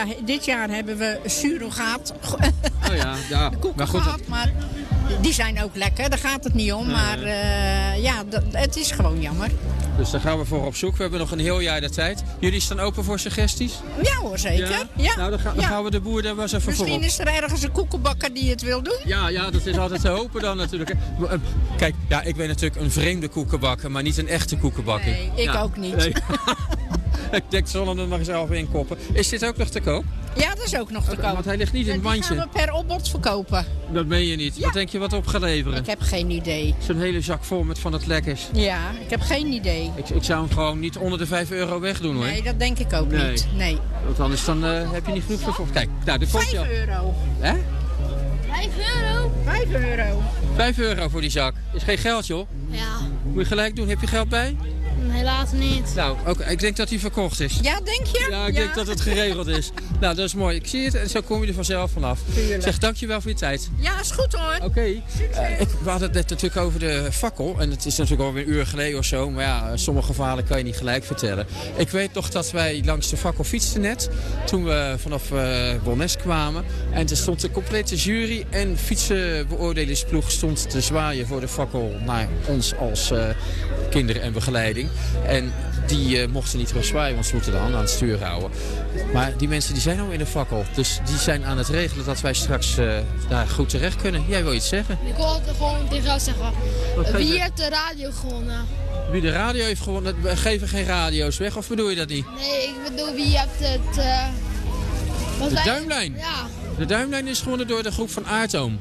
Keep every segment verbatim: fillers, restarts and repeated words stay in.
ja, dit jaar hebben we surrogaat. Oh ja, ja. De koeken maar goed, gehad, maar die zijn ook lekker. Daar gaat het niet om. Nee. Maar uh, ja, d- het is gewoon jammer. Dus daar gaan we voor op zoek. We hebben nog een heel jaar de tijd. Jullie staan open voor suggesties? Ja hoor, zeker. Ja? Ja. Nou, dan, ga- dan Ja. gaan we de boer daar wel eens even voor Misschien op. is er ergens een koekenbakker die het wil doen. Ja, ja, dat is altijd te hopen dan natuurlijk. hè. Maar, uh, Kijk, ja, ik ben natuurlijk een vreemde koekenbakker, maar niet een echte koekenbakker. Nee, ik Ja. ook niet. Nee. Ik denk, zullen we er maar eens zelf in koppen. Is dit ook nog te koop? Ja, dat is ook nog te koop. Want hij ligt niet in En het die gaan mandje. we per opbod verkopen. Dat meen je niet. Ja. Wat denk je wat op gaat leveren? Ik heb geen idee. Zo'n hele zak vol met van het lekkers. Ja, ik heb geen idee. Ik, ik zou hem gewoon niet onder de vijf euro wegdoen hoor. Nee, dat denk ik ook Nee. niet. Nee. Want anders dan, uh, heb je niet genoeg verkocht. Kijk, nou, de komt Vijf al. euro. Hè? vijf euro? Vijf euro. Vijf euro voor die zak. Is geen geld joh. Ja, Moet je gelijk doen. Heb je geld bij? helaas niet. Nou, oké. Ik denk dat hij verkocht is. Ja, denk je? Ja, ik denk dat het geregeld is. Nou, dat is mooi. Ik zie het en zo kom je er vanzelf vanaf. Tuurlijk. Zeg, dankjewel voor je tijd. Ja, is goed hoor. Oké. Eh, ik- we hadden het net natuurlijk over de fakkel. En het is natuurlijk alweer een uur geleden of zo. Maar ja, sommige verhalen kan je niet gelijk vertellen. Ik weet nog dat wij langs de fakkel fietsten net. Toen we vanaf uh, Bonnes kwamen. En er stond de complete jury en fietsenbeoordelingsploeg stond te zwaaien voor de fakkel naar ons als uh, kinderen en begeleiding. En die uh, mochten niet terug zwaaien, want ze moeten de handen aan het stuur houden. Maar die mensen die zijn al in de fakkel. Dus die zijn aan het regelen dat wij straks uh, daar goed terecht kunnen. Jij wil iets zeggen? Ik wil het gewoon tegen jou zeggen. Wat geef Wie je- heeft de radio gewonnen? Wie de radio heeft gewonnen, we geven geen radio's weg, of bedoel je dat niet? Nee, ik bedoel wie heeft het... Uh, wat De wij- duimlijn. Ja, De duimlijn is gewonnen door de groep van Aardtoom.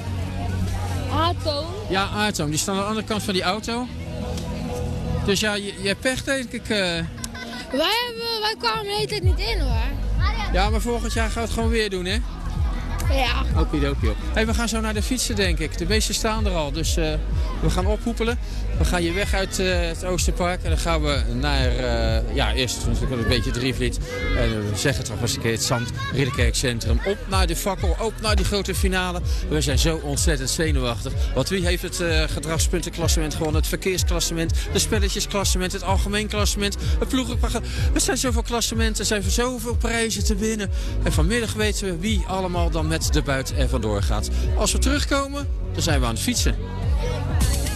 Aardtoon. Ja, Aardtoom. Die staan aan de andere kant van die auto. Dus ja, je, je hebt pech denk ik. Uh... Wij, hebben, wij kwamen de hele tijd niet in hoor. Ja, maar volgend jaar gaan we het gewoon weer doen, hè? Ja. Okidoki. Hey, we gaan zo naar de fietsen, denk ik. De beesten staan er al, dus uh, we gaan ophoepelen. We gaan hier weg uit uh, het Oosterpark en dan gaan we naar, uh, ja, eerst natuurlijk een beetje Drievliet. En we zeggen toch eens een keer het Zand Ridderkerk Centrum. Op naar de fakkel, op naar die grote finale. We zijn zo ontzettend zenuwachtig. Want wie heeft het uh, gedragspuntenklassement gewonnen? Het verkeersklassement, de spelletjesklassement, het algemeen klassement, het ploegenklassement. Er zijn zoveel klassementen, er zijn zoveel prijzen te winnen. En vanmiddag weten we wie allemaal dan met de buit er vandoor gaat. Als we terugkomen, dan zijn we aan het fietsen.